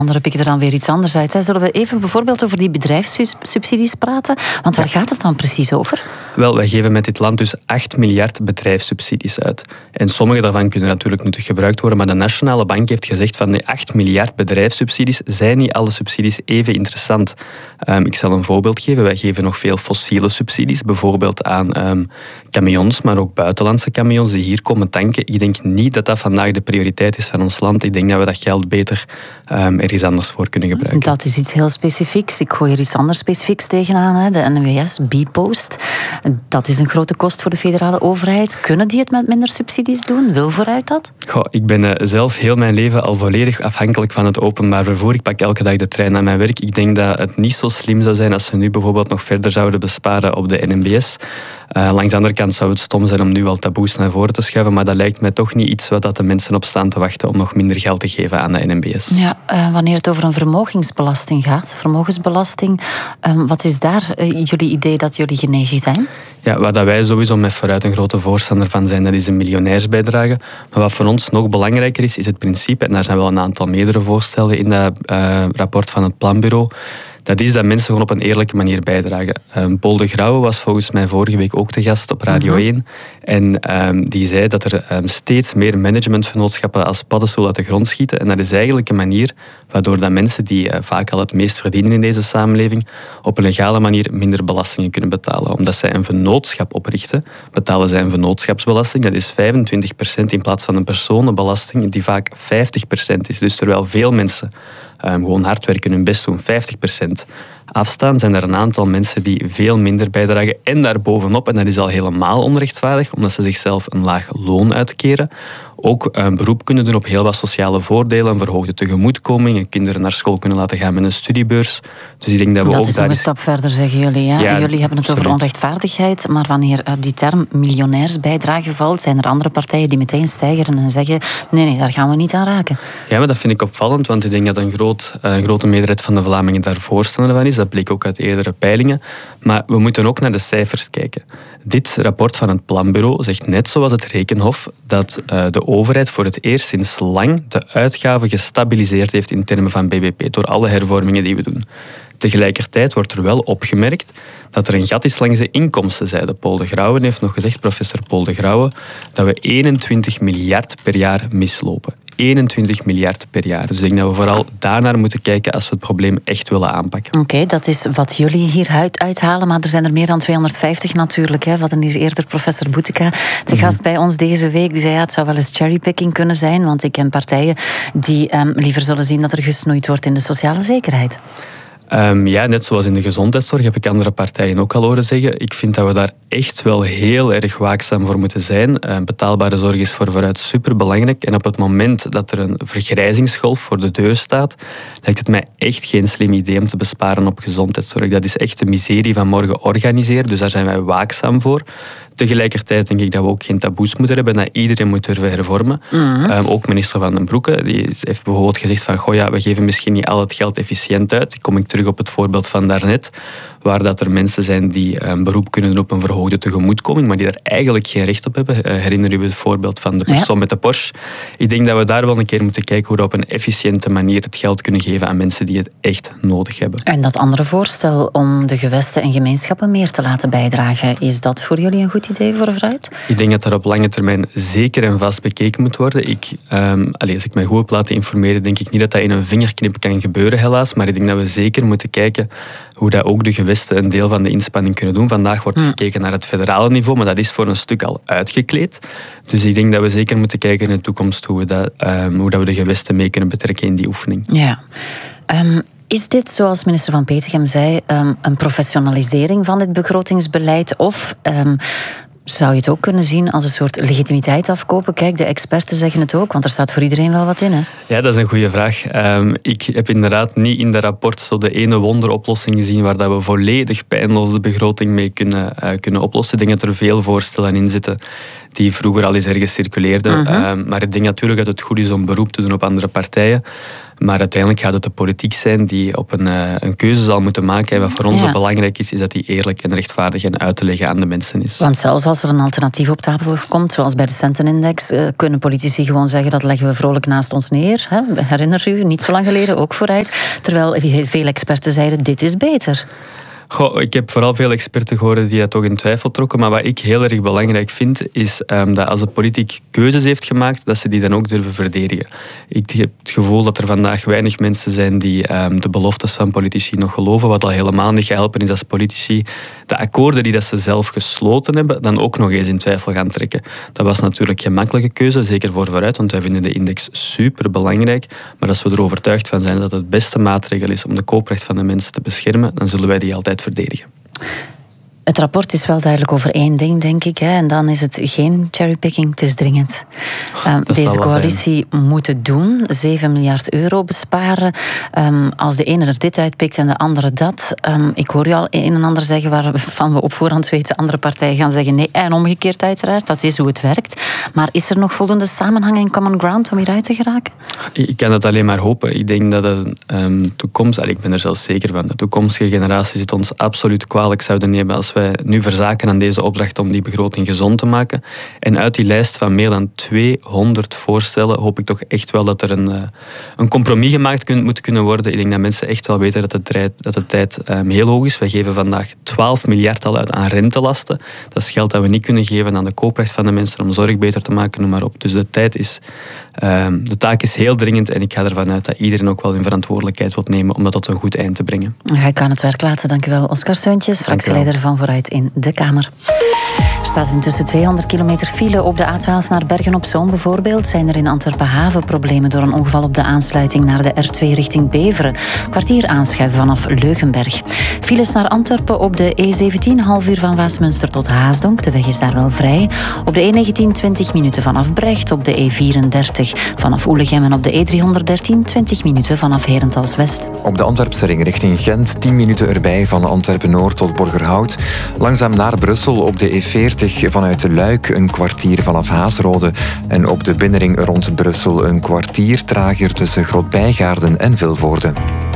Dan pik ik er dan weer iets anders uit. Zullen we even bijvoorbeeld over die bedrijfssubsidies praten? Want waar gaat het dan precies over? Wel, wij geven met dit land dus 8 miljard bedrijfssubsidies uit. En sommige daarvan kunnen natuurlijk nuttig gebruikt worden, maar de Nationale Bank heeft gezegd van die 8 miljard bedrijfssubsidies zijn niet alle subsidies even interessant. Ik zal een voorbeeld geven. Wij geven nog veel fossiele subsidies, bijvoorbeeld aan camions, maar ook buitenlandse camions die hier komen tanken. Ik denk niet dat dat vandaag de prioriteit is van ons land. Ik denk dat we dat geld beter ergens anders voor kunnen gebruiken. Dat is iets heel specifieks. Ik gooi er iets anders specifieks tegenaan. De NWS, Bpost. Dat is een grote kost voor de federale overheid. Kunnen die het met minder subsidies doen? Wil Vooruit dat? Goh, ik ben zelf heel mijn leven al volledig afhankelijk van het openbaar vervoer. Ik pak elke dag de trein naar mijn werk. Ik denk dat het niet zo slim zou zijn als we nu bijvoorbeeld nog verder zouden besparen op de NMBS. Langs de andere kant zou het stom zijn om nu al taboes naar voren te schuiven, maar dat lijkt mij toch niet iets waar de mensen op staan te wachten om nog minder geld te geven aan de NMBS. Ja, wanneer het over een vermogensbelasting gaat, vermogensbelasting, wat is daar jullie idee dat jullie genegen zijn? Ja, waar wij sowieso met Vooruit een grote voorstander van zijn, dat is een miljonairsbijdrage. Maar wat voor ons nog belangrijker is het principe, en daar zijn wel een aantal meerdere voorstellen in dat rapport van het Planbureau, dat is dat mensen gewoon op een eerlijke manier bijdragen. Paul de Grauwe was volgens mij vorige week ook te gast op Radio 1. En die zei dat er steeds meer managementvernootschappen als paddenstoel uit de grond schieten. En dat is eigenlijk een manier waardoor dat mensen die vaak al het meest verdienen in deze samenleving op een legale manier minder belastingen kunnen betalen. Omdat zij een vennootschap oprichten, betalen zij een vennootschapsbelasting. Dat is 25% in plaats van een personenbelasting die vaak 50% is. Dus terwijl veel mensen gewoon hard werken, hun best doen, 50% afstaan, zijn er een aantal mensen die veel minder bijdragen. En daarbovenop, en dat is al helemaal onrechtvaardig, omdat ze zichzelf een laag loon uitkeren, ook een beroep kunnen doen op heel wat sociale voordelen, een verhoogde tegemoetkoming, kinderen naar school kunnen laten gaan met een studiebeurs. Dus ik denk dat we dat ook is daar nog een stap verder, zeggen jullie. Hè? Ja, jullie hebben het over onrechtvaardigheid, maar wanneer die term miljonairsbijdrage valt, zijn er andere partijen die meteen stijgeren en zeggen nee, daar gaan we niet aan raken. Ja, maar dat vind ik opvallend, want ik denk dat een grote meerderheid van de Vlamingen daar voorstander van is. Dat bleek ook uit eerdere peilingen. Maar we moeten ook naar de cijfers kijken. Dit rapport van het Planbureau zegt net zoals het Rekenhof dat de overheid voor het eerst sinds lang de uitgaven gestabiliseerd heeft in termen van BBP door alle hervormingen die we doen. Tegelijkertijd wordt er wel opgemerkt dat er een gat is langs de inkomstenzijde. Paul de Grauwe heeft nog gezegd, professor Paul de Grauwe, dat we 21 miljard per jaar mislopen. 21 miljard per jaar. Dus ik denk dat we vooral daarnaar moeten kijken als we het probleem echt willen aanpakken. Oké, dat is wat jullie hieruit uithalen, maar er zijn er meer dan 250 natuurlijk. Hè. We hadden hier eerder professor Bouteka te gast bij ons deze week. Die zei, het zou wel eens cherrypicking kunnen zijn, want ik ken partijen die liever zullen zien dat er gesnoeid wordt in de sociale zekerheid. Ja, net zoals in de gezondheidszorg heb ik andere partijen ook al horen zeggen. Ik vind dat we daar echt wel heel erg waakzaam voor moeten zijn. Betaalbare zorg is voor Vooruit superbelangrijk. En op het moment dat er een vergrijzingsgolf voor de deur staat, lijkt het mij echt geen slim idee om te besparen op gezondheidszorg. Dat is echt de miserie van morgen organiseren. Dus daar zijn wij waakzaam voor. Tegelijkertijd denk ik dat we ook geen taboes moeten hebben, dat iedereen moet durven hervormen. Ook minister Van den Broeke die heeft bijvoorbeeld gezegd van we geven misschien niet al het geld efficiënt uit. Dan kom ik terug op het voorbeeld van daarnet, waar dat er mensen zijn die een beroep kunnen doen op een verhoogde tegemoetkoming, maar die daar eigenlijk geen recht op hebben. Herinner u het voorbeeld van de persoon met de Porsche? Ik denk dat we daar wel een keer moeten kijken hoe we op een efficiënte manier het geld kunnen geven aan mensen die het echt nodig hebben. En dat andere voorstel om de gewesten en gemeenschappen meer te laten bijdragen, is dat voor jullie een goed idee voor Vooruit? Ik denk dat dat op lange termijn zeker en vast bekeken moet worden. Als ik mij goed heb laten informeren, denk ik niet dat dat in een vingerknip kan gebeuren, helaas. Maar ik denk dat we zeker moeten kijken hoe dat ook de gewesten een deel van de inspanning kunnen doen. Vandaag wordt gekeken naar het federale niveau, maar dat is voor een stuk al uitgekleed. Dus ik denk dat we zeker moeten kijken in de toekomst hoe we de gewesten mee kunnen betrekken in die oefening. Ja. Is dit, zoals minister Van Petegem zei, een professionalisering van het begrotingsbeleid? Of zou je het ook kunnen zien als een soort legitimiteit afkopen? Kijk, de experten zeggen het ook, want er staat voor iedereen wel wat in. Hè? Ja, dat is een goede vraag. Ik heb inderdaad niet in de rapport zo de ene wonderoplossing gezien waar dat we volledig pijnloos de begroting mee kunnen oplossen. Ik denk dat er veel voorstellen in zitten die vroeger al eens ergens circuleerden. Maar ik denk natuurlijk dat het goed is om beroep te doen op andere partijen. Maar uiteindelijk gaat het de politiek zijn die op een keuze zal moeten maken. En wat voor ons belangrijk is dat die eerlijk en rechtvaardig en uit te leggen aan de mensen is. Want zelfs als er een alternatief op tafel komt, zoals bij de Centenindex, kunnen politici gewoon zeggen dat leggen we vrolijk naast ons neer. Hè? Herinner u, niet zo lang geleden, ook vooruit. Terwijl veel experten zeiden, dit is beter. Goh, ik heb vooral veel experten gehoord die dat toch in twijfel trokken. Maar wat ik heel erg belangrijk vind, is dat als de politiek keuzes heeft gemaakt, dat ze die dan ook durven verdedigen. Ik heb het gevoel dat er vandaag weinig mensen zijn die de beloftes van politici nog geloven. Wat al helemaal niet helpen is als politici de akkoorden die dat ze zelf gesloten hebben, dan ook nog eens in twijfel gaan trekken. Dat was natuurlijk geen makkelijke keuze, zeker voor vooruit, want wij vinden de index super belangrijk. Maar als we er overtuigd van zijn dat het beste maatregel is om de kooprecht van de mensen te beschermen, dan zullen wij die altijd verdedigen. Het rapport is wel duidelijk over één ding, denk ik. Hè, en dan is het geen cherrypicking, het is dringend. Deze coalitie moet het doen. 7 miljard euro besparen. Als de ene er dit uitpikt en de andere dat. Ik hoor je al een en ander zeggen waarvan we op voorhand weten andere partijen gaan zeggen nee. En omgekeerd uiteraard, dat is hoe het werkt. Maar is er nog voldoende samenhang en common ground om hieruit te geraken? Ik kan het alleen maar hopen. Ik denk dat de toekomst, ik ben er zelfs zeker van, de toekomstige generaties het ons absoluut kwalijk zouden nemen als wij nu verzaken aan deze opdracht om die begroting gezond te maken. En uit die lijst van meer dan 200 voorstellen hoop ik toch echt wel dat er een compromis gemaakt moet kunnen worden. Ik denk dat mensen echt wel weten dat de tijd heel hoog is. Wij geven vandaag 12 miljard al uit aan rentelasten. Dat is geld dat we niet kunnen geven aan de kooprecht van de mensen om zorg beter te maken, noem maar op. Dus de taak is heel dringend en ik ga ervan uit dat iedereen ook wel hun verantwoordelijkheid wil nemen om dat tot een goed eind te brengen. Ga ik aan het werk laten. Dank u wel, Oscar Seuntjes, fractieleider van Vooruit in de Kamer. Er staat intussen 200 kilometer file op de A12 naar Bergen-op-Zoom bijvoorbeeld. Zijn er in Antwerpen-Haven problemen door een ongeval op de aansluiting naar de R2 richting Beveren. Kwartier aanschuiven vanaf Leugenberg. Files naar Antwerpen op de E17, half uur van Waasmunster tot Haasdonk. De weg is daar wel vrij. Op de E19 20 minuten vanaf Brecht. Op de E34 vanaf Oelegem en op de E313 20 minuten vanaf Herentals West. Op de Antwerpse ring richting Gent 10 minuten erbij van Antwerpen-Noord tot Borgerhout. Langzaam naar Brussel op de E40 vanuit Luik een kwartier vanaf Haasrode. En op de binnenring rond Brussel een kwartier trager tussen Grootbijgaarden en Vilvoorde.